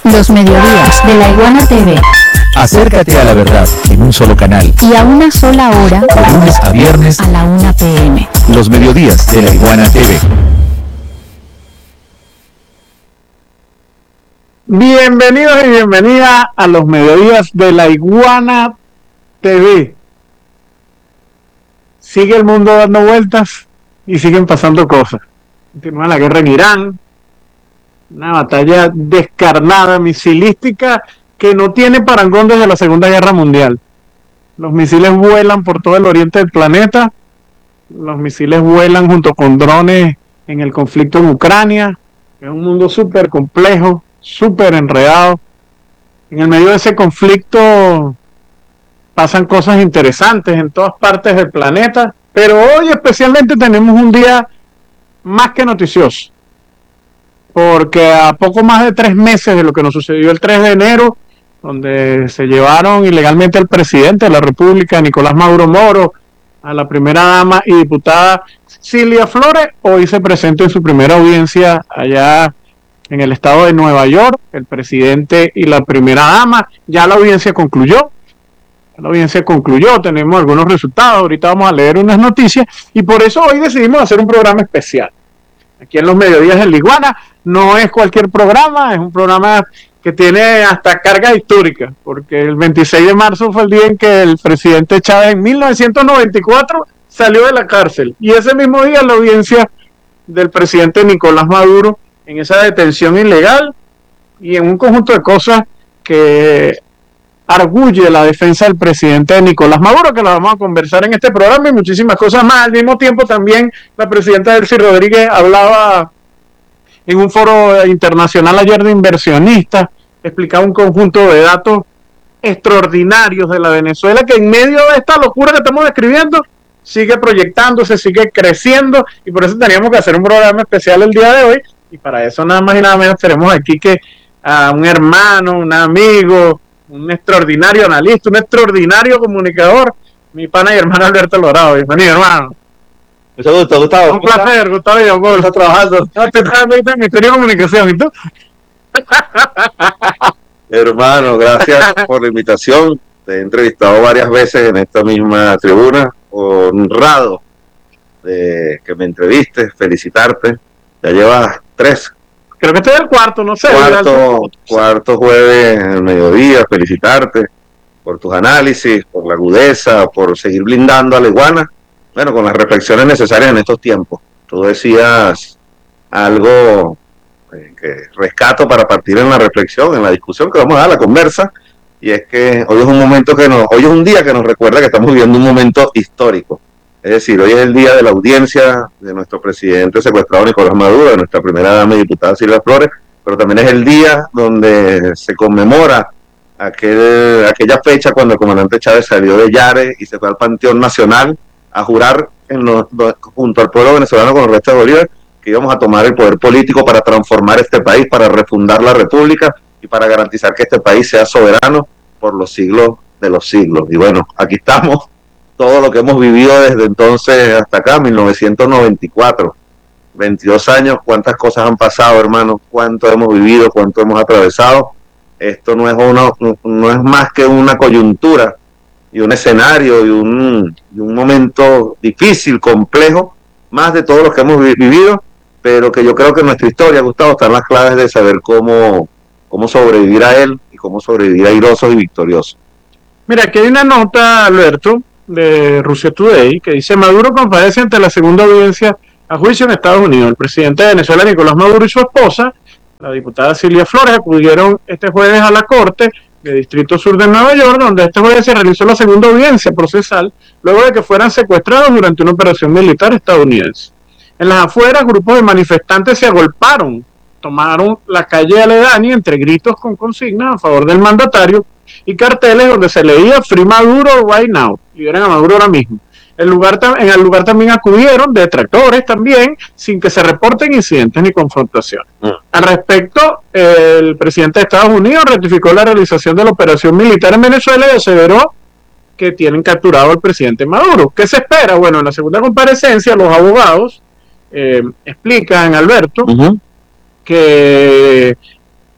Los mediodías de La Iguana TV. Acércate a la verdad en un solo canal y a una sola hora, de lunes a viernes a la 1 p.m. Los mediodías de La Iguana TV. Bienvenidos y bienvenidas a los mediodías de La Iguana TV. Sigue el mundo dando vueltas y siguen pasando cosas. Continúa la guerra en Irán, una batalla descarnada, misilística, que no tiene parangón desde la Segunda Guerra Mundial. Los misiles vuelan por todo el oriente del planeta, los misiles vuelan junto con drones en el conflicto en Ucrania. Es un mundo súper complejo, súper enredado. En el medio de ese conflicto pasan cosas interesantes en todas partes del planeta, pero hoy especialmente tenemos un día más que noticioso, porque a poco más de 3 meses de lo que nos sucedió el 3 de enero, donde se llevaron ilegalmente al presidente de la República, Nicolás Maduro Moro, a la primera dama y diputada Cilia Flores, hoy se presenta en su primera audiencia allá en el estado de Nueva York, el presidente y la primera dama. Ya la audiencia concluyó. Tenemos algunos resultados, ahorita vamos a leer unas noticias, y por eso hoy decidimos hacer un programa especial. Aquí en los mediodías de La Iguana no es cualquier programa, es un programa que tiene hasta carga histórica, porque el 26 de marzo fue el día en que el presidente Chávez en 1994 salió de la cárcel, y ese mismo día la audiencia del presidente Nicolás Maduro en esa detención ilegal y en un conjunto de cosas que arguye la defensa del presidente Nicolás Maduro, que lo vamos a conversar en este programa y muchísimas cosas más. Al mismo tiempo también la presidenta Delcy Rodríguez hablaba en un foro internacional ayer de inversionistas, explicaba un conjunto de datos extraordinarios de la Venezuela, que en medio de esta locura que estamos describiendo sigue proyectándose, sigue creciendo, y por eso teníamos que hacer un programa especial el día de hoy, y para eso nada más y nada menos tenemos aquí que a un hermano, un amigo, un extraordinario analista, un extraordinario comunicador, mi pana y hermano Alberto Alvarado. Bienvenido, hermano. Mucho gusto, Gustavo. Un placer, Gustavo. ¿Cómo estás trabajando? Te estás en Ministerio de Comunicación, ¿y tú? Hermano, gracias por la invitación. Te he entrevistado varias veces en esta misma tribuna. Honrado de que me entrevistes, felicitarte. Ya llevas 3. Creo que este es el cuarto, no sé. Cuarto jueves al mediodía, felicitarte por tus análisis, por la agudeza, por seguir blindando a La Iguana, bueno, con las reflexiones necesarias en estos tiempos. Tú decías algo que rescato para partir en la reflexión, en la discusión que vamos a dar, la conversa, y es que hoy es un día que nos recuerda que estamos viviendo un momento histórico. Es decir, hoy es el día de la audiencia de nuestro presidente secuestrado Nicolás Maduro, de nuestra primera dama y diputada Cilia Flores, pero también es el día donde se conmemora aquella fecha cuando el comandante Chávez salió de Yare y se fue al Panteón Nacional a jurar junto al pueblo venezolano con el resto de Bolívar que íbamos a tomar el poder político para transformar este país, para refundar la república y para garantizar que este país sea soberano por los siglos de los siglos. Y bueno, aquí estamos. Todo lo que hemos vivido desde entonces hasta acá, 1994, 22 años, cuántas cosas han pasado, hermano, cuánto hemos vivido, cuánto hemos atravesado. Esto no es más que una coyuntura y un escenario y un momento difícil, complejo, más de todos los que hemos vivido, pero que yo creo que en nuestra historia, Gustavo, están las claves de saber cómo sobrevivir a él y cómo sobrevivir airosos y victoriosos. Mira, aquí hay una nota, Alberto, de Russia Today, que dice: Maduro comparece ante la segunda audiencia a juicio en Estados Unidos. El presidente de Venezuela, Nicolás Maduro, y su esposa, la diputada Cilia Flores, acudieron este jueves a la Corte de Distrito Sur de Nueva York, donde este jueves se realizó la segunda audiencia procesal, luego de que fueran secuestrados durante una operación militar estadounidense. En las afueras, grupos de manifestantes se agolparon, tomaron la calle aledaña entre gritos con consignas a favor del mandatario y carteles donde se leía Free Maduro right now, liberen a Maduro ahora mismo. En el lugar también acudieron detractores también, sin que se reporten incidentes ni confrontaciones. Al respecto, el presidente de Estados Unidos ratificó la realización de la operación militar en Venezuela y aseveró que tienen capturado al presidente Maduro. ¿Qué se espera? Bueno, en la segunda comparecencia los abogados explican, Alberto, que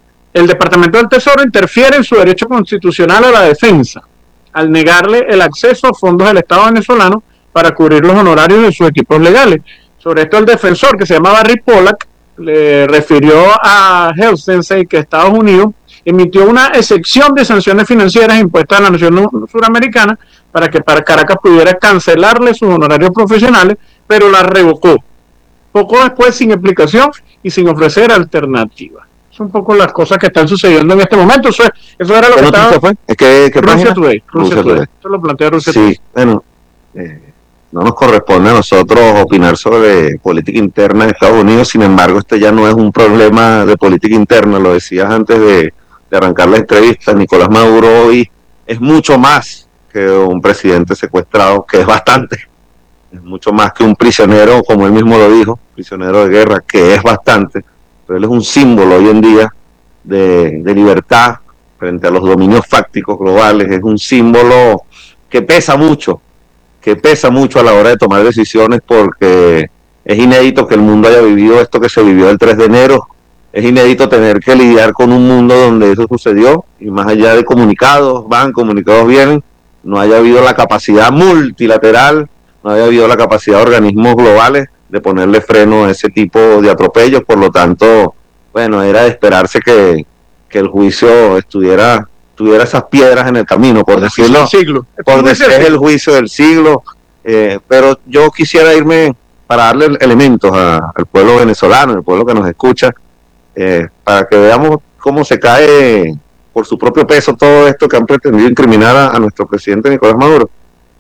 el Departamento del Tesoro interfiere en su derecho constitucional a la defensa, al negarle el acceso a fondos del Estado venezolano para cubrir los honorarios de sus equipos legales. Sobre esto el defensor, que se llama Barry Pollack, le refirió a Health Sensei que Estados Unidos emitió una excepción de sanciones financieras impuestas a la nación suramericana para que Caracas pudiera cancelarle sus honorarios profesionales, pero la revocó poco después sin explicación y sin ofrecer alternativas. Son un poco las cosas que están sucediendo en este momento. Eso era lo que estaba... Fue? ¿Qué Rusia Today. Eso lo plantea Rusia Today. Sí, bueno, no nos corresponde a nosotros opinar sobre política interna de Estados Unidos. Sin embargo, este ya no es un problema de política interna, lo decías antes de arrancar la entrevista. Nicolás Maduro hoy es mucho más que un presidente secuestrado, que es bastante. Es mucho más que un prisionero, como él mismo lo dijo, prisionero de guerra, que es bastante. Pero él es un símbolo hoy en día de libertad frente a los dominios fácticos globales. Es un símbolo que pesa mucho a la hora de tomar decisiones, porque es inédito que el mundo haya vivido esto que se vivió el 3 de enero. Es inédito tener que lidiar con un mundo donde eso sucedió, y más allá de comunicados van, comunicados vienen, no haya habido la capacidad multilateral, no haya habido la capacidad de organismos globales de ponerle freno a ese tipo de atropellos. Por lo tanto, bueno, era de esperarse que el juicio tuviera esas piedras en el camino, por decirlo, por decir es el juicio del siglo. Pero yo quisiera irme para darle elementos al pueblo venezolano, al pueblo que nos escucha, para que veamos cómo se cae por su propio peso todo esto que han pretendido incriminar a nuestro presidente Nicolás Maduro.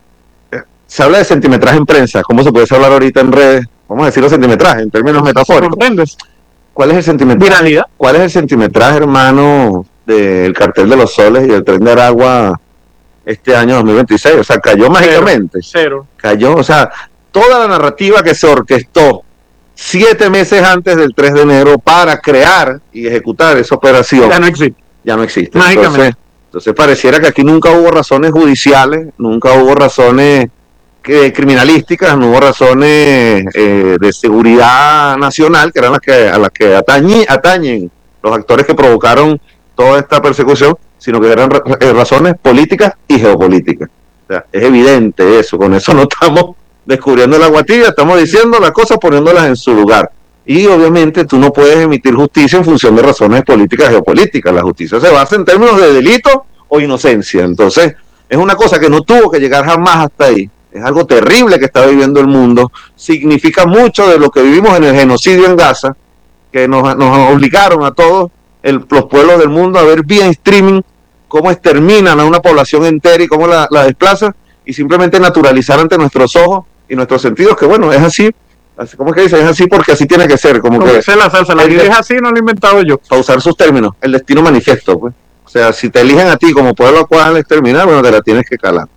Se habla de centimetraje en prensa. ¿Cómo se puede hablar ahorita en redes? Vamos a decirlo centimetraje, en términos metafóricos. ¿Cuál es el centimetraje? Viralidad. ¿Cuál es el centimetraje, hermano, del cartel de los soles y el tren de Aragua este año 2026? O sea, cayó mágicamente. Cero. Cayó, o sea, toda la narrativa que se orquestó 7 meses antes del 3 de enero para crear y ejecutar esa operación. Ya no existe. Mágicamente. Entonces pareciera que aquí nunca hubo razones judiciales, nunca hubo razones criminalísticas, no hubo razones de seguridad nacional, que eran a las que atañen los actores que provocaron toda esta persecución, sino que eran razones políticas y geopolíticas. O sea, es evidente eso, con eso no estamos descubriendo el agua tibia, estamos diciendo las cosas poniéndolas en su lugar. Y obviamente tú no puedes emitir justicia en función de razones políticas y geopolíticas. La justicia se basa en términos de delito o inocencia. Entonces, es una cosa que no tuvo que llegar jamás hasta ahí. Es algo terrible que está viviendo el mundo. Significa mucho de lo que vivimos en el genocidio en Gaza, que nos obligaron a todos los pueblos del mundo a ver vía streaming cómo exterminan a una población entera y cómo la desplazan, y simplemente naturalizar ante nuestros ojos y nuestros sentidos que, bueno, es así. ¿Cómo es que dice? Es así porque así tiene que ser. Como que la salsa, la vida es así, no lo he inventado yo. Para usar sus términos, el destino manifiesto, pues. O sea, si te eligen a ti como pueblo al cual exterminar, bueno, te la tienes que calar.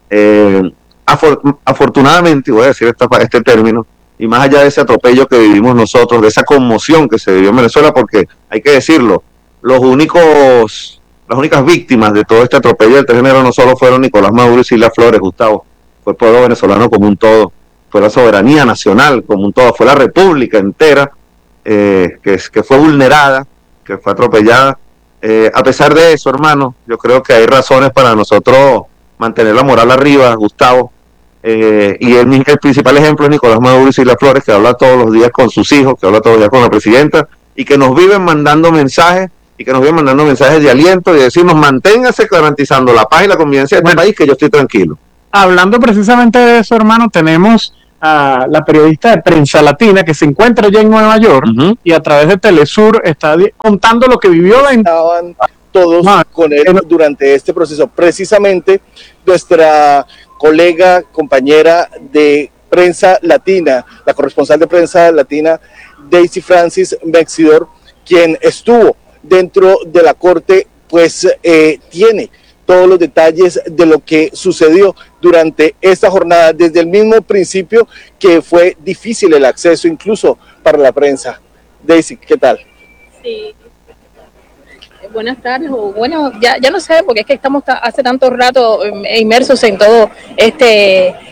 Afortunadamente, voy a decir este término, y más allá de ese atropello que vivimos nosotros, de esa conmoción que se vivió en Venezuela, porque hay que decirlo, las únicas víctimas de todo este atropello del 3 de enero no solo fueron Nicolás Maduro y Silvia Flores, Gustavo, fue el pueblo venezolano como un todo, fue la soberanía nacional como un todo, fue la república entera que fue vulnerada, que fue atropellada. A pesar de eso, hermano, yo creo que hay razones para nosotros mantener la moral arriba, Gustavo, y el principal ejemplo es Nicolás Maduro y Silvia Flores, que habla todos los días con sus hijos, que habla todos los días con la presidenta, y que nos viven mandando mensajes, de aliento y de decirnos, manténgase garantizando la paz y la convivencia de este país, que yo estoy tranquilo. Hablando precisamente de eso, hermano, tenemos a la periodista de Prensa Latina que se encuentra ya en Nueva York, y a través de Telesur está contando lo que vivió estaban todos con él durante este proceso. Precisamente nuestra colega, compañera de Prensa Latina, la corresponsal de Prensa Latina, Daisy Francis Mexidor, quien estuvo dentro de la corte, pues tiene todos los detalles de lo que sucedió durante esta jornada, desde el mismo principio que fue difícil el acceso incluso para la prensa. Daisy, ¿qué tal? Sí. Buenas tardes, o bueno, ya no sé, porque es que estamos hace tanto rato inmersos en todo este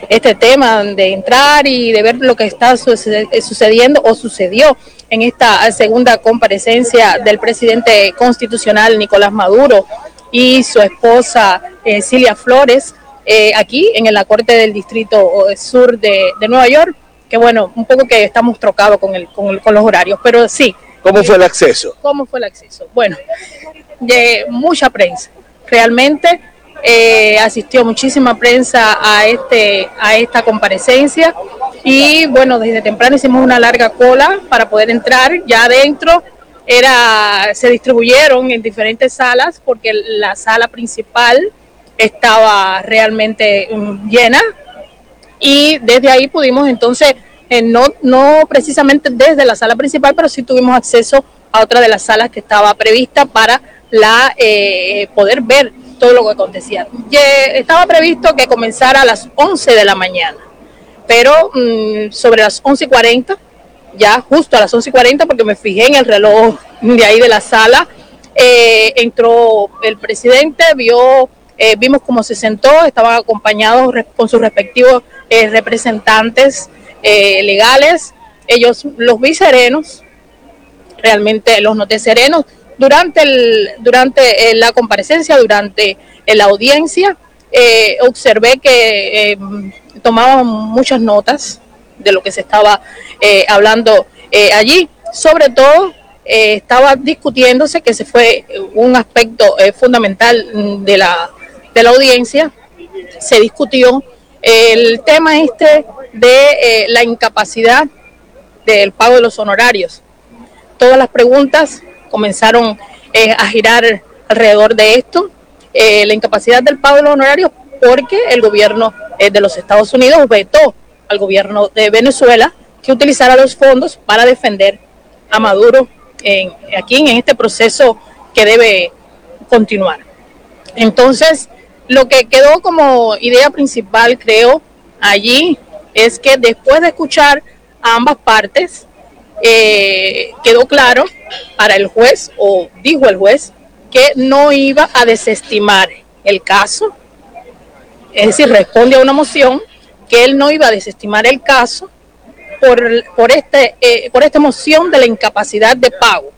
este tema de entrar y de ver lo que está sucediendo o sucedió en esta segunda comparecencia del presidente constitucional Nicolás Maduro y su esposa Cilia Flores, aquí en la Corte del Distrito Sur de Nueva York, que bueno, un poco que estamos trocados con los horarios, pero sí. ¿Cómo fue el acceso? ¿Cómo fue el acceso? Bueno, de mucha prensa, realmente asistió muchísima prensa a esta comparecencia y bueno, desde temprano hicimos una larga cola para poder entrar. Ya adentro se distribuyeron en diferentes salas porque la sala principal estaba realmente llena y desde ahí pudimos entonces, no precisamente desde la sala principal, pero sí tuvimos acceso a otra de las salas que estaba prevista para poder ver todo lo que acontecía. Estaba previsto que comenzara a las 11 de la mañana, pero sobre las 11:40, ya justo a las 11:40, porque me fijé en el reloj de ahí de la sala, entró el presidente, vimos cómo se sentó, estaban acompañados con sus respectivos representantes legales. Ellos los vi serenos, realmente los noté serenos durante la comparecencia, durante la audiencia. Observé que tomaban muchas notas de lo que se estaba hablando allí. Sobre todo estaba discutiéndose, que ese fue un aspecto fundamental de la audiencia. Se discutió el tema de la incapacidad del pago de los honorarios. Todas las preguntas comenzaron a girar alrededor de esto, la incapacidad del pago de los honorarios, porque el gobierno de los Estados Unidos vetó al gobierno de Venezuela que utilizara los fondos para defender a Maduro aquí en este proceso que debe continuar. Entonces, lo que quedó como idea principal, creo, allí es que después de escuchar a ambas partes, quedó claro para el juez, o dijo el juez, que no iba a desestimar el caso, es decir, responde a una moción que él no iba a desestimar el caso por esta moción de la incapacidad de pago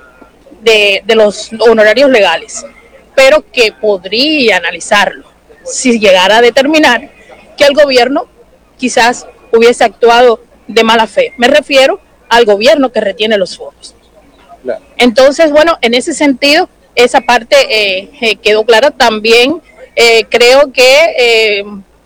de los honorarios legales, pero que podría analizarlo si llegara a determinar que el gobierno quizás hubiese actuado de mala fe. Me refiero al gobierno que retiene los fondos. Entonces, bueno, en ese sentido, esa parte quedó clara. También creo que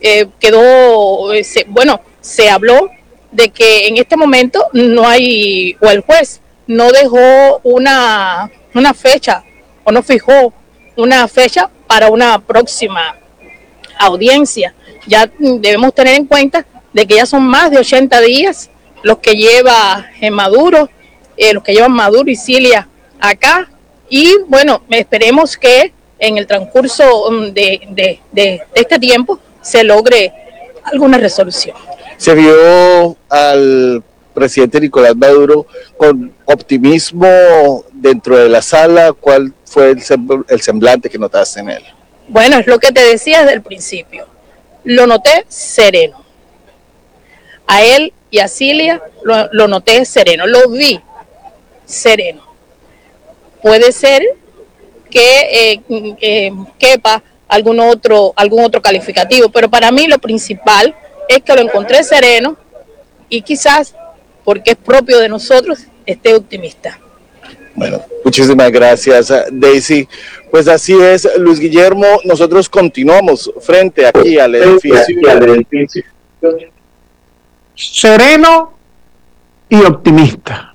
se habló de que en este momento no hay, o el juez no dejó una fecha, o no fijó una fecha para una próxima audiencia. Ya debemos tener en cuenta de que ya son más de 80 días los que lleva Maduro, los que llevan Maduro y Cilia acá, y bueno, esperemos que en el transcurso de este tiempo se logre alguna resolución. Se vio al presidente Nicolás Maduro con optimismo dentro de la sala. ¿Cuál fue el semblante que notaste en él? Bueno, es lo que te decía desde el principio. Lo noté sereno. A él y a Cilia lo noté sereno, lo vi sereno. Puede ser que quepa algún otro calificativo, pero para mí lo principal es que lo encontré sereno y quizás, porque es propio de nosotros, esté optimista. Bueno, muchísimas gracias, Daisy. Pues así es, Luis Guillermo, nosotros continuamos frente aquí al edificio. Sereno y optimista.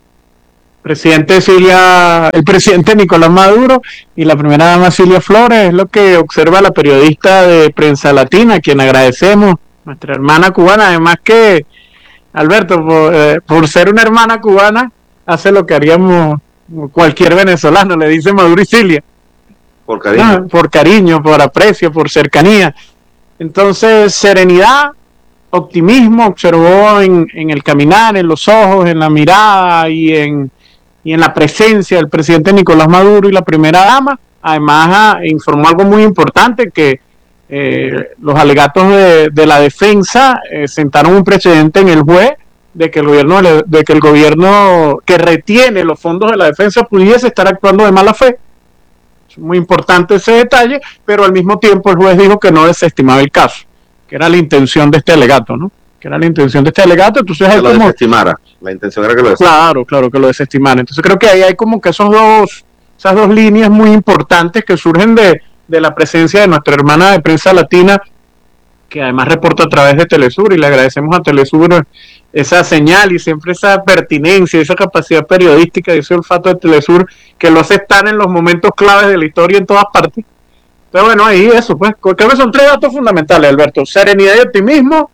El presidente Nicolás Maduro y la primera dama Cilia Flores, es lo que observa la periodista de Prensa Latina, a quien agradecemos, nuestra hermana cubana. Además que, Alberto, por ser una hermana cubana, hace lo que haríamos cualquier venezolano, le dice Maduro y Cilia. Por cariño. Por cariño, por aprecio, por cercanía. Entonces, serenidad, optimismo, observó en el caminar, en los ojos, en la mirada y en la presencia del presidente Nicolás Maduro y la primera dama. Además, informó algo muy importante, que los alegatos de la defensa sentaron un precedente en el juez de que el gobierno que retiene los fondos de la defensa pudiese estar actuando de mala fe. Es muy importante ese detalle, pero al mismo tiempo el juez dijo que no desestimaba el caso, que era la intención de este alegato, ¿no? Entonces que lo desestimara. La intención era que lo desestimara. Claro, que lo desestimara. Entonces creo que ahí hay como que esas dos líneas muy importantes que surgen de la presencia de nuestra hermana de Prensa Latina, que además reporta a través de Telesur, y le agradecemos a Telesur esa señal y siempre esa pertinencia, esa capacidad periodística y ese olfato de Telesur que lo hace estar en los momentos claves de la historia en todas partes. Pero bueno, ahí eso, pues creo que son 3 datos fundamentales, Alberto: serenidad y optimismo.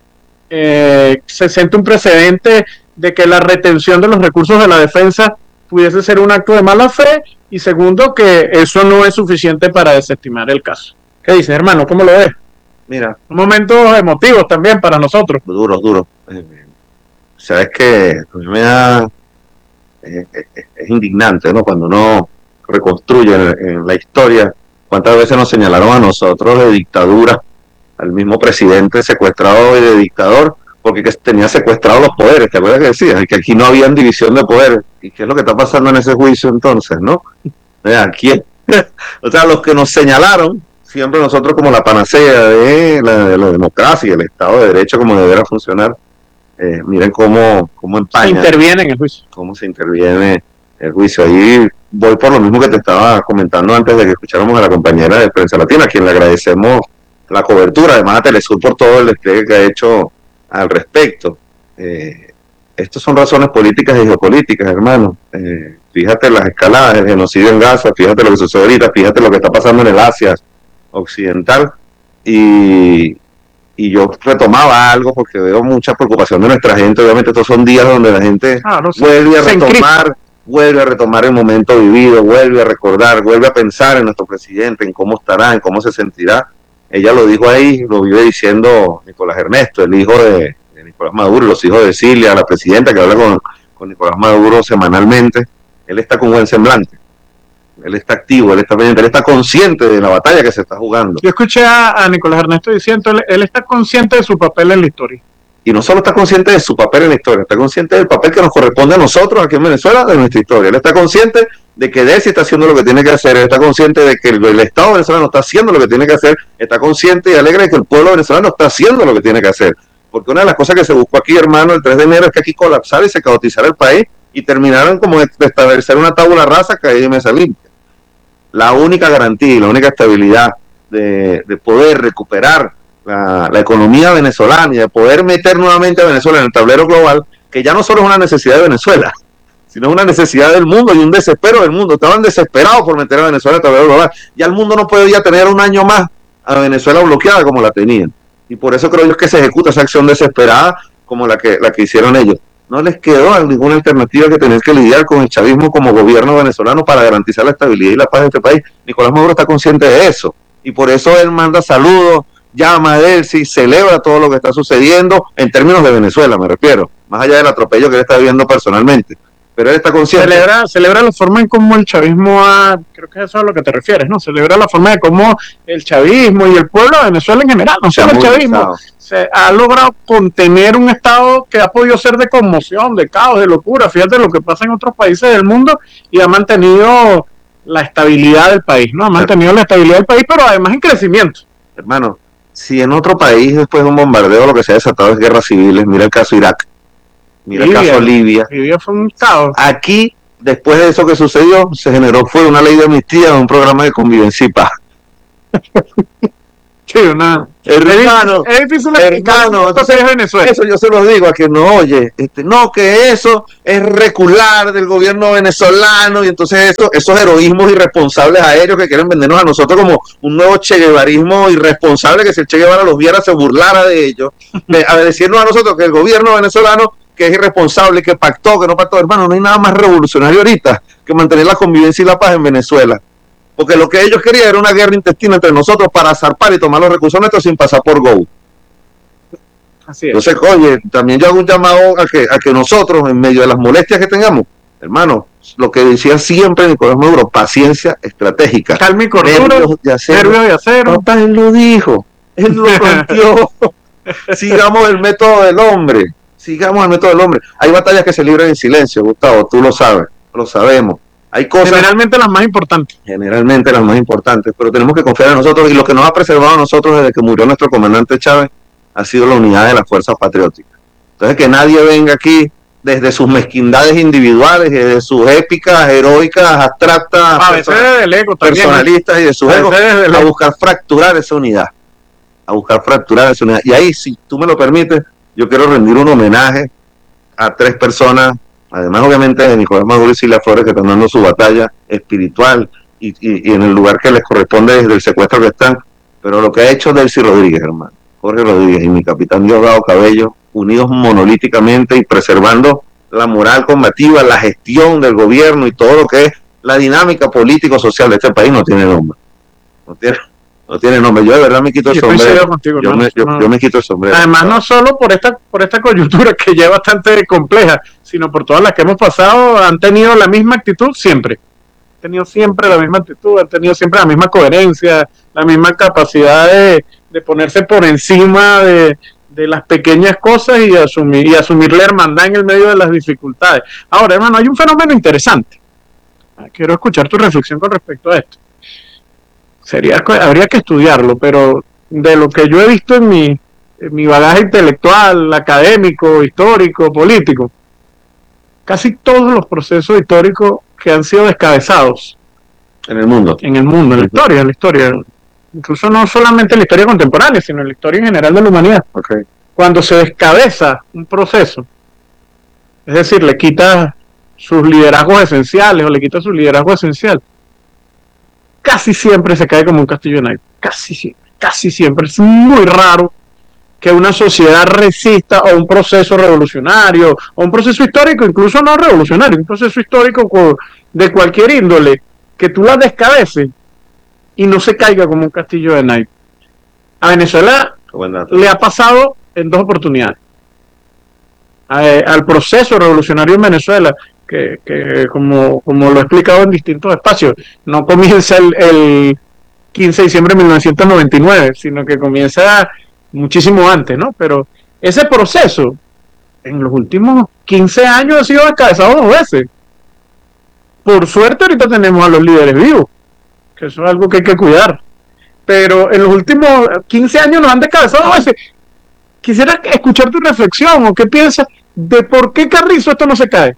Se siente un precedente de que la retención de los recursos de la defensa pudiese ser un acto de mala fe, y segundo, que eso no es suficiente para desestimar el caso. ¿Qué dices, hermano? ¿Cómo lo ves? Mira, Momentos emotivos también para nosotros. Duros. Sabes que me da, es indignante, ¿no? Cuando uno reconstruye en la historia cuántas veces nos señalaron a nosotros de dictadura, al mismo presidente secuestrado y de dictador, porque tenía secuestrados los poderes. ¿Te acuerdas que decías? Que aquí no había división de poderes. ¿Y qué es lo que está pasando en ese juicio entonces, no? ¿Quién? O sea, los que nos señalaron, siempre nosotros como la panacea de la democracia y el Estado de Derecho como deberá funcionar, miren cómo empaña. Se interviene en el juicio. Cómo se interviene el juicio. Ahí voy por lo mismo que te estaba comentando antes de que escucháramos a la compañera de Prensa Latina, a quien le agradecemos la cobertura, además a Telesur por todo el despliegue que ha hecho al respecto. Estos son razones políticas y geopolíticas, hermano. Fíjate las escaladas del genocidio en Gaza, fíjate lo que sucede ahorita, fíjate lo que está pasando en el Asia Occidental, y yo retomaba algo porque veo mucha preocupación de nuestra gente. Obviamente estos son días donde la gente vuelve a retomar el momento vivido, vuelve a recordar, vuelve a pensar en nuestro presidente, en cómo estará, en cómo se sentirá. Ella lo dijo ahí, lo vive diciendo Nicolás Ernesto, el hijo de Nicolás Maduro, los hijos de Cilia, la presidenta que habla con Nicolás Maduro semanalmente. Él está con buen semblante, él está activo, él está pendiente, él está consciente de la batalla que se está jugando. Yo escuché a Nicolás Ernesto diciendo, él está consciente de su papel en la historia. Y no solo está consciente de su papel en la historia, está consciente del papel que nos corresponde a nosotros aquí en Venezuela de nuestra historia. Él está consciente de que Desi está haciendo lo que tiene que hacer, él está consciente de que el Estado venezolano está haciendo lo que tiene que hacer, está consciente y alegre de que el pueblo venezolano está haciendo lo que tiene que hacer. Porque una de las cosas que se buscó aquí, hermano, el 3 de enero es que aquí colapsara y se caotizara el país y terminaran como de establecer una tabula rasa que hay en mesa limpia. La única garantía y la única estabilidad de poder recuperar la economía venezolana y de poder meter nuevamente a Venezuela en el tablero global, que ya no solo es una necesidad de Venezuela, sino es una necesidad del mundo y un desespero del mundo. Estaban desesperados por meter a Venezuela en el tablero global. Ya el mundo no podía tener un año más a Venezuela bloqueada como la tenían. Y por eso creo yo que se ejecuta esa acción desesperada como la que hicieron ellos. No les quedó ninguna alternativa que tener que lidiar con el chavismo como gobierno venezolano para garantizar la estabilidad y la paz de este país. Nicolás Maduro está consciente de eso. Y por eso él manda saludos, llama a Delcy, celebra todo lo que está sucediendo en términos de Venezuela, me refiero, más allá del atropello que él está viviendo personalmente. Pero él está consciente. Celebra la forma en cómo el chavismo creo que eso es a lo que te refieres, ¿no? Celebra la forma de cómo el chavismo y el pueblo de Venezuela en general, no solo el chavismo, se ha logrado contener un estado que ha podido ser de conmoción, de caos, de locura. Fíjate lo que pasa en otros países del mundo, y ha mantenido la estabilidad del país, ¿no? Ha mantenido la estabilidad del país, pero además en crecimiento. Hermano, si en otro país después de un bombardeo lo que se ha desatado es guerras civiles, mira el caso Irak, mira el caso Libia. Libia fue un caos. Aquí, después de eso que sucedió, se generó fue una ley de amnistía, un programa de convivencia y paz. Sí, hermano, entonces Venezuela. Eso yo se lo digo a que no oye, no, que eso es recular del gobierno venezolano, y entonces esos heroísmos irresponsables aéreos que quieren vendernos a nosotros como un nuevo cheguevarismo irresponsable, que si el Che Guevara los viera se burlara de ellos, a decirnos a nosotros que el gobierno venezolano que es irresponsable, que pactó, que no pactó. Hermano, no hay nada más revolucionario ahorita que mantener la convivencia y la paz en Venezuela. Porque lo que ellos querían era una guerra intestina entre nosotros para zarpar y tomar los recursos nuestros sin pasar por Go. Así es. Entonces, oye, también yo hago un llamado a que nosotros, en medio de las molestias que tengamos, Hermano, lo que decía siempre Nicolás Maduro, paciencia estratégica. Calma y cordura, nervios de acero. Papá, él lo dijo, él lo planteó. Sigamos el método del hombre. Hay batallas que se libran en silencio, Gustavo, tú lo sabes, lo sabemos. Hay cosas. Generalmente las más importantes, pero tenemos que confiar en nosotros, y lo que nos ha preservado a nosotros desde que murió nuestro comandante Chávez ha sido la unidad de las fuerzas patrióticas. Entonces, que nadie venga aquí desde sus mezquindades individuales y desde sus épicas, heroicas, abstractas, a veces desde el ego también, personalistas y de sus egos, a buscar fracturar esa unidad. Y ahí, si tú me lo permites, yo quiero rendir un homenaje a 3 personas, además obviamente de Nicolás Maduro y Cilia Flores, que están dando su batalla espiritual y en el lugar que les corresponde desde el secuestro que están, pero lo que ha hecho Delcy Rodríguez, hermano, Jorge Rodríguez y mi capitán Diosdado Cabello, unidos monolíticamente y preservando la moral combativa, la gestión del gobierno y todo lo que es la dinámica político-social de este país, no tiene nombre. No tiene nombre. Yo de verdad me quito el sombrero. Yo me quito el sombrero. Además, no solo por esta coyuntura que ya es bastante compleja, sino por todas las que hemos pasado, han tenido la misma actitud siempre. Han tenido siempre la misma actitud, han tenido siempre la misma coherencia, la misma capacidad de ponerse por encima de las pequeñas cosas y asumir la hermandad en el medio de las dificultades. Ahora, hermano, hay un fenómeno interesante. Quiero escuchar tu reflexión con respecto a esto. Habría que estudiarlo, pero de lo que yo he visto en mi bagaje intelectual, académico, histórico, político, casi todos los procesos históricos que han sido descabezados en el mundo, en la historia, incluso no solamente en la historia contemporánea, sino en la historia en general de la humanidad. Okay. Cuando se descabeza un proceso, es decir, le quita sus liderazgos esenciales o le quita su liderazgo esencial, casi siempre se cae como un castillo de naipes. Casi siempre. Es muy raro que una sociedad resista a un proceso revolucionario, o un proceso histórico, incluso no revolucionario, un proceso histórico de cualquier índole, que tú la descabeces y no se caiga como un castillo de naipes. A Venezuela le ha pasado en 2 oportunidades. Al proceso revolucionario en Venezuela, que como lo he explicado en distintos espacios, no comienza el 15 de diciembre de 1999, sino que comienza muchísimo antes, ¿no? Pero ese proceso, en los últimos 15 años ha sido descabezado 2 veces. Por suerte ahorita tenemos a los líderes vivos, que eso es algo que hay que cuidar. Pero en los últimos 15 años nos han descabezado 2 veces. Quisiera escuchar tu reflexión, o qué piensas de por qué Carrizo esto no se cae.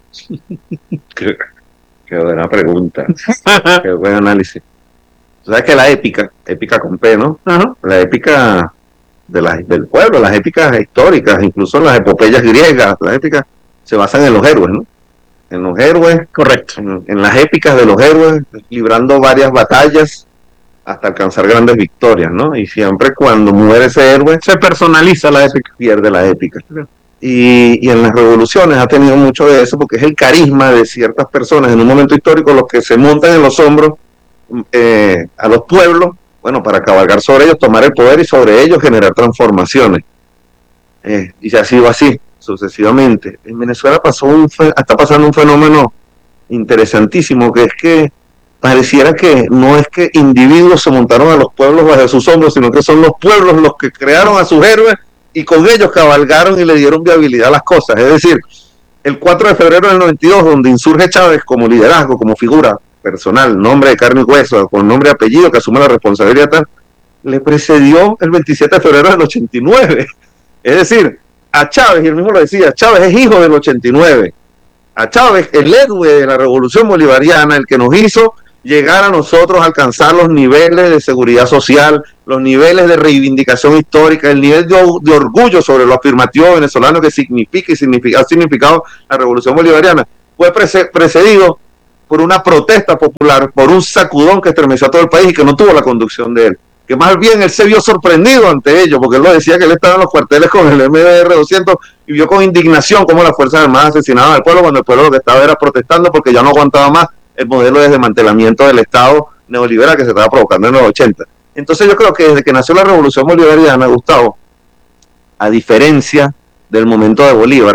Qué buena pregunta. Qué buen análisis. Sabes que la épica con P, ¿no? Uh-huh. La épica del pueblo, las épicas históricas, incluso las epopeyas griegas, las épicas se basan en los héroes, ¿no? En los héroes, correcto. En las épicas de los héroes, librando varias batallas hasta alcanzar grandes victorias, ¿no? Y siempre cuando muere ese héroe, se personaliza la épica. Pierde la épica. Y en las revoluciones ha tenido mucho de eso, porque es el carisma de ciertas personas en un momento histórico los que se montan en los hombros a los pueblos, bueno, para cabalgar sobre ellos, tomar el poder y sobre ellos generar transformaciones. Y se ha sido así sucesivamente. En Venezuela está pasando un fenómeno interesantísimo, que es que pareciera que no es que individuos se montaron a los pueblos bajo sus hombros, sino que son los pueblos los que crearon a sus héroes y con ellos cabalgaron y le dieron viabilidad a las cosas. Es decir, el 4 de febrero del 92, donde insurge Chávez como liderazgo, como figura personal, nombre de carne y hueso, con nombre y apellido, que asume la responsabilidad tal, le precedió el 27 de febrero del 89. Es decir, a Chávez, y él mismo lo decía, Chávez es hijo del 89. A Chávez, el héroe de la revolución bolivariana, el que nos hizo llegar a nosotros a alcanzar los niveles de seguridad social, los niveles de reivindicación histórica, el nivel de orgullo sobre lo afirmativo venezolano que significa y ha significado la revolución bolivariana, fue precedido por una protesta popular, por un sacudón que estremeció a todo el país y que no tuvo la conducción de él, que más bien él se vio sorprendido ante ello, porque él lo decía que él estaba en los cuarteles con el MBR-200 y vio con indignación cómo las Fuerzas Armadas asesinaban al pueblo, cuando el pueblo lo que estaba era protestando porque ya no aguantaba más el modelo de desmantelamiento del Estado neoliberal que se estaba provocando en los 80. Entonces yo creo que desde que nació la revolución bolivariana, Gustavo, a diferencia del momento de Bolívar,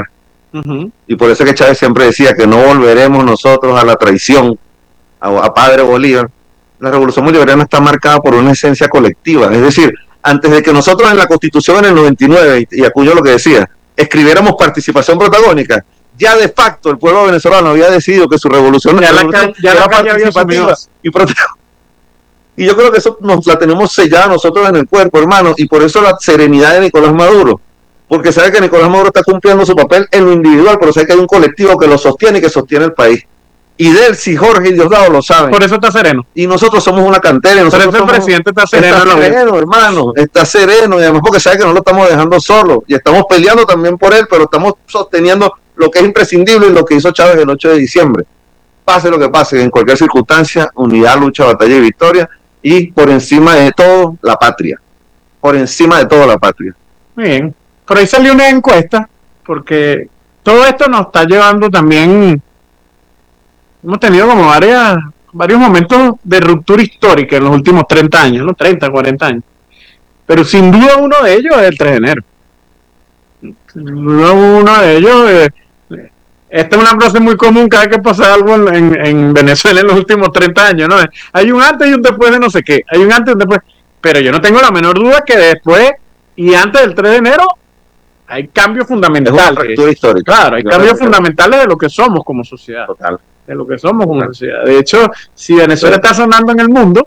Y por eso es que Chávez siempre decía que no volveremos nosotros a la traición, a Padre Bolívar. La revolución bolivariana está marcada por una esencia colectiva. Es decir, antes de que nosotros en la Constitución en el 99, y Acuña lo que decía, escribiéramos participación protagónica, ya de facto el pueblo venezolano había decidido que su revolución era participativa y protagónica. Y yo creo que eso nos la tenemos sellada nosotros en el cuerpo, hermano, y por eso la serenidad de Nicolás Maduro, porque sabe que Nicolás Maduro está cumpliendo su papel en lo individual, pero sabe que hay un colectivo que lo sostiene y que sostiene el país. Y Delcy, Jorge y Diosdado lo saben. Por eso está sereno. Y nosotros somos una cantera. Por eso el presidente está sereno. Está sereno, hermano. Está sereno. Y además porque sabe que no lo estamos dejando solo. Y estamos peleando también por él, pero estamos sosteniendo lo que es imprescindible y lo que hizo Chávez el 8 de diciembre. Pase lo que pase, en cualquier circunstancia, unidad, lucha, batalla y victoria. Y por encima de todo, la patria. Por encima de todo, la patria. Bien. Por ahí salió una encuesta, porque todo esto nos está llevando también... Hemos tenido como varios momentos de ruptura histórica en los últimos 30 años, ¿no? 30, 40 años. Pero sin duda uno de ellos es el 3 de enero. Sin duda uno de ellos... esta es una frase muy común cada vez que pasa algo en Venezuela en los últimos 30 años, ¿no? Hay un antes y un después de no sé qué. Hay un antes y un después. Pero yo no tengo la menor duda que después y antes del 3 de enero hay cambios fundamentales. Es una ruptura histórica. Claro, hay cambios fundamentales de lo que somos como sociedad. Total. De lo que somos como sociedad. De hecho, si Venezuela está sonando en el mundo,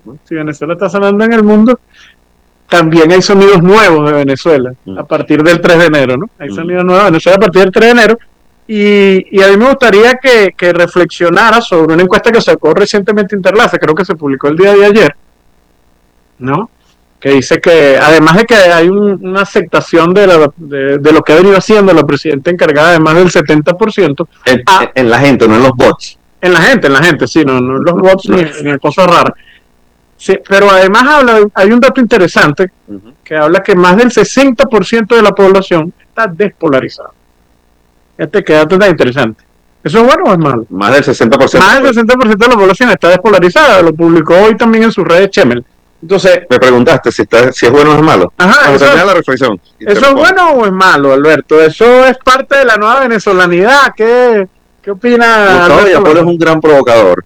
también hay sonidos nuevos de Venezuela a partir del 3 de enero, ¿no? Hay sonidos nuevos de Venezuela a partir del 3 de enero. Y a mí me gustaría que reflexionara sobre una encuesta que sacó recientemente Interlace, creo que se publicó el día de ayer, ¿no? Que dice que además de que hay una aceptación de lo que ha venido haciendo la presidenta encargada de más del 70%. En la gente, no en los bots. En la gente, sí, no en los bots ni en cosas raras. Sí, pero además hay un dato interesante que habla que más del 60% de la población está despolarizada. Que dato está interesante. ¿Eso es bueno o es malo? Más del 60%. Más del 60% de la población está despolarizada. Lo publicó hoy también en sus redes Chemel. Entonces, me preguntaste si es bueno o es malo. Ajá, la reflexión. ¿Eso es bueno o es malo, Alberto? Eso es parte de la nueva venezolanidad. ¿Qué opina? Gustavo Yapolo es un gran provocador.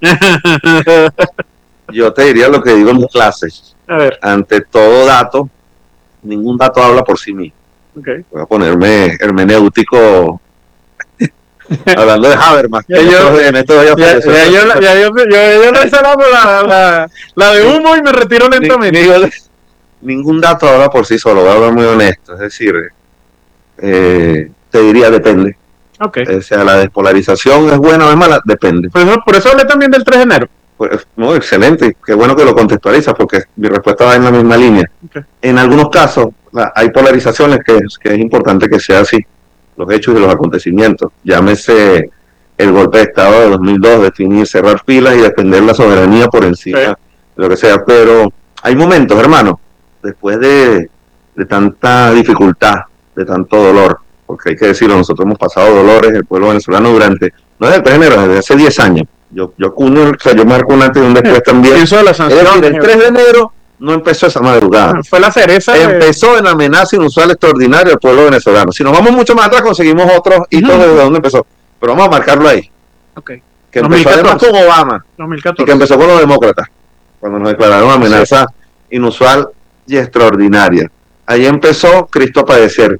Yo te diría lo que digo en mis clases. A ver. Ante todo dato, ningún dato habla por sí mismo. Okay. Voy a ponerme hermenéutico hablando de Habermas. Yo le la de humo y me retiro lentamente. Ningún dato habla por sí solo, voy a hablar muy honesto. Es decir, te diría depende. Okay. O sea, la despolarización es buena o es mala, depende. Por eso hablé también del 3 de enero. Pues, no, excelente, qué bueno que lo contextualizas porque mi respuesta va en la misma línea. Okay. En algunos casos hay polarizaciones que es importante que sea así, los hechos y los acontecimientos. Llámese el golpe de Estado de 2002, definir, cerrar filas y defender la soberanía por encima de lo que sea. Pero hay momentos, hermano, después de tanta dificultad, de tanto dolor, porque hay que decirlo, nosotros hemos pasado dolores, el pueblo venezolano durante, no desde el 3 de enero, desde hace 10 años. Yo marco un antes y un después también. Eso de la sanción, el 3 de enero no empezó esa madrugada. Fue la cereza. Empezó en la amenaza inusual extraordinaria del pueblo venezolano. Si nos vamos mucho más atrás, conseguimos otros hitos desde donde empezó. Pero vamos a marcarlo ahí. Okay. Que empezó 2014. Además con Obama. 2014. Y que empezó con los demócratas. Cuando nos declararon amenaza inusual y extraordinaria. Ahí empezó Cristo a padecer.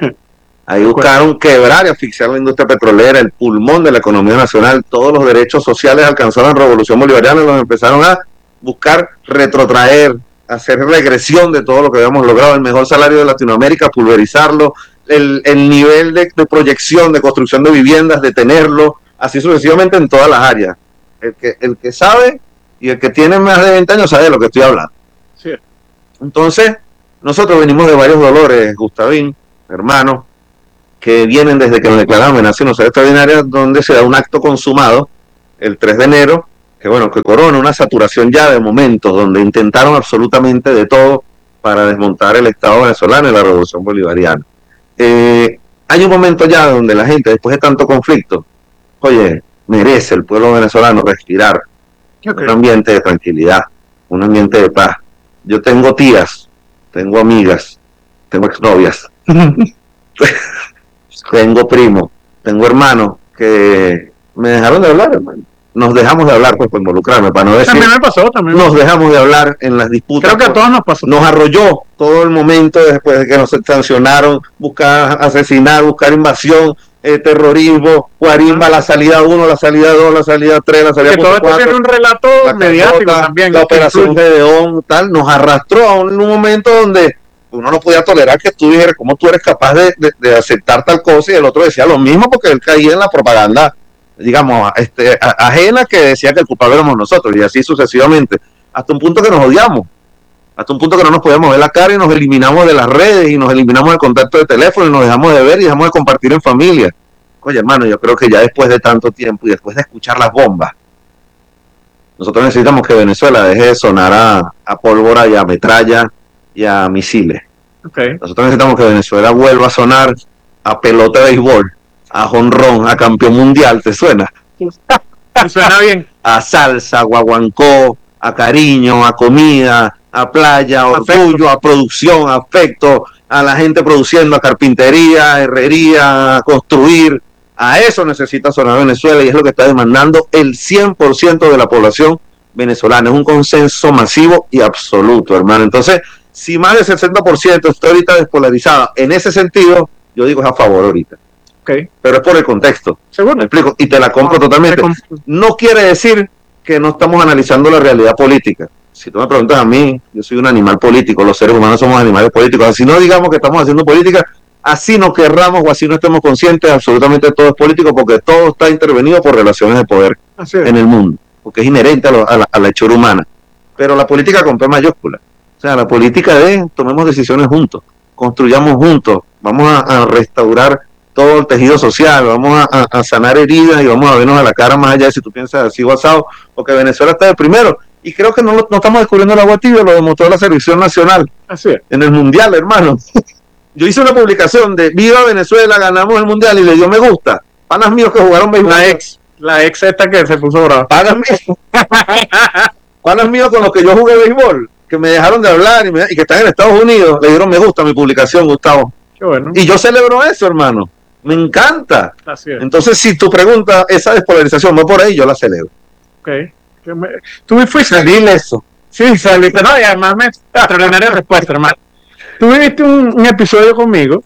Ahí buscaron quebrar y asfixiar la industria petrolera, el pulmón de la economía nacional. Todos los derechos sociales alcanzados en la Revolución Bolivariana los empezaron a buscar retrotraer, hacer regresión de todo lo que habíamos logrado, el mejor salario de Latinoamérica, pulverizarlo, el nivel de proyección, de construcción de viviendas, detenerlo, así sucesivamente en todas las áreas. El que sabe y el que tiene más de 20 años sabe de lo que estoy hablando. Sí. Entonces, nosotros venimos de varios dolores, Gustavín, hermano, que vienen desde que nos declararon amenaza inusual extraordinaria, donde se da un acto consumado el 3 de enero, que corona una saturación ya de momentos donde intentaron absolutamente de todo para desmontar el Estado venezolano y la Revolución Bolivariana. Hay un momento ya donde la gente, después de tanto conflicto, merece el pueblo venezolano respirar un ambiente de tranquilidad, un ambiente de paz. Yo tengo tías, tengo amigas, tengo exnovias, tengo primos, tengo hermanos que me dejaron de hablar, hermano. Nos dejamos de hablar, pues, por involucrarme, para no decir. También me pasó, también. Nos dejamos de hablar en las disputas. Creo que a todos nos pasó. Nos arrolló todo el momento después de que nos sancionaron, buscar asesinar, buscar invasión, terrorismo, guarimba, la salida 1, la salida 2, la salida 3, la salida 4. Que todo esto tiene un relato mediático también. La operación Gedeón, tal, nos arrastró a un momento donde uno no podía tolerar que tú dijeras cómo tú eres capaz de aceptar tal cosa, y el otro decía lo mismo porque él caía en la propaganda, digamos, ajena, que decía que el culpable éramos nosotros, y así sucesivamente, hasta un punto que nos odiamos, hasta un punto que no nos podíamos ver la cara y nos eliminamos de las redes y nos eliminamos del contacto de teléfono y nos dejamos de ver y dejamos de compartir en familia. Oye, hermano, yo creo que ya después de tanto tiempo y después de escuchar las bombas, nosotros necesitamos que Venezuela deje de sonar a pólvora y a metralla y a misiles. Okay. Nosotros necesitamos que Venezuela vuelva a sonar a pelota de béisbol, a jonrón, a campeón mundial. ¿Te suena? ¿Te suena bien? A salsa, a guaguancó, a cariño, a comida, a playa, a orgullo, a producción, a afecto, a la gente produciendo, a carpintería, a herrería, a construir. A eso necesita sonar Venezuela, y es lo que está demandando el 100% de la población venezolana. Es un consenso masivo y absoluto, hermano. Entonces, si más del 60% está ahorita despolarizada en ese sentido, yo digo es a favor ahorita. Okay. Pero es por el contexto. ¿Seguro? Me explico, y te la compro totalmente. No quiere decir que no estamos analizando la realidad política. Si tú me preguntas a mí, yo soy un animal político, los seres humanos somos animales políticos. Así no digamos que estamos haciendo política, así no querramos o así no estemos conscientes, absolutamente todo es político, porque todo está intervenido por relaciones de poder en el mundo, porque es inherente a la hechura humana. Pero la política con P mayúscula. O sea, la política de tomemos decisiones juntos, construyamos juntos, vamos a restaurar todo el tejido social, vamos a sanar heridas y vamos a vernos a la cara más allá de si tú piensas así o asado, porque Venezuela está de primero. Y creo que no estamos descubriendo el agua tibia, lo demostró la selección nacional. Así es. En el mundial, hermano. Yo hice una publicación de Viva Venezuela, ganamos el mundial, y le dio me gusta. Panas míos que jugaron béisbol. La ex esta que se puso brava. Panas míos con los que yo jugué béisbol, que me dejaron de hablar y que están en Estados Unidos, le dieron me gusta a mi publicación, Gustavo. Qué bueno. Y yo celebro eso, hermano. Me encanta. Así es. Entonces, si tu pregunta, esa despolarización va por ahí, yo la celebro. Ok. Tú me fuiste. Dile eso. Sí, saliste. No, y además me extraordinaria respuesta, hermano. Tú viviste un episodio conmigo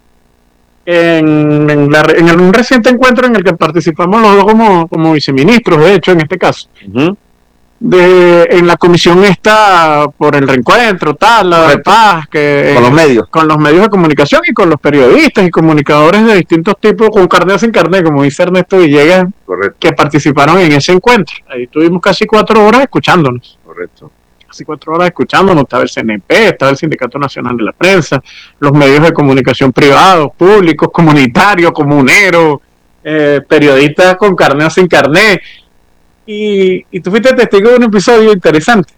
en un reciente encuentro en el que participamos los dos como viceministros, de hecho, en este caso. Uh-huh. En la comisión esta por el reencuentro, tal, la de paz, que con los medios de comunicación y con los periodistas y comunicadores de distintos tipos, con carnet o sin carnet, como dice Ernesto Villegas. Correcto. Que participaron en ese encuentro. Ahí estuvimos casi 4 horas escuchándonos. Correcto. Casi 4 horas escuchándonos. Estaba el CNP, estaba el Sindicato Nacional de la Prensa, los medios de comunicación privados, públicos, comunitarios, comuneros, periodistas con carnet o sin carnet. Y tú fuiste testigo de un episodio interesante.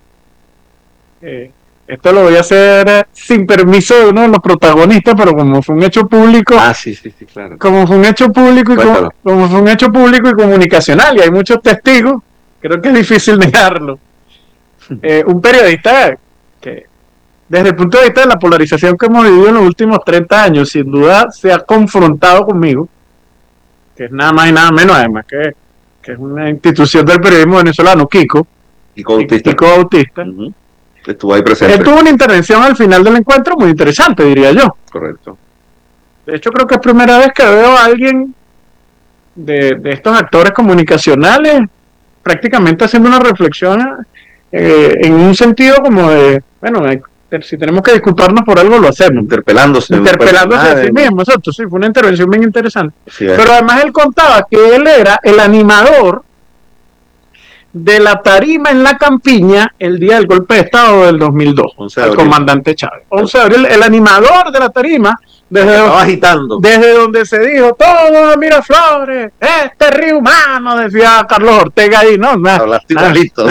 Esto lo voy a hacer sin permiso de uno de los protagonistas, pero como fue un hecho público. Ah, sí, claro. Como fue un hecho público como fue un hecho público y comunicacional, y hay muchos testigos, creo que es difícil negarlo. Un periodista que, desde el punto de vista de la polarización que hemos vivido en los últimos 30 años, sin duda se ha confrontado conmigo, que es nada más y nada menos, además, que es una institución del periodismo venezolano, Kiko Bautista. Uh-huh. Estuvo ahí presente. Él tuvo una intervención al final del encuentro muy interesante, diría yo. Correcto. De hecho, creo que es primera vez que veo a alguien de estos actores comunicacionales prácticamente haciendo una reflexión en un sentido como de, bueno, si tenemos que disculparnos por algo, lo hacemos. Interpelándose a sí mismo, exacto. Sí, fue una intervención bien interesante. Sí, pero además él contaba que él era el animador de la tarima en la campiña el día del golpe de Estado del 2002, el comandante Chávez. 11 de abril, el animador de la tarima, desde donde se dijo, todo Miraflores, este río humano, decía Carlos Ortega ahí, ¿no? Hablaste igualito.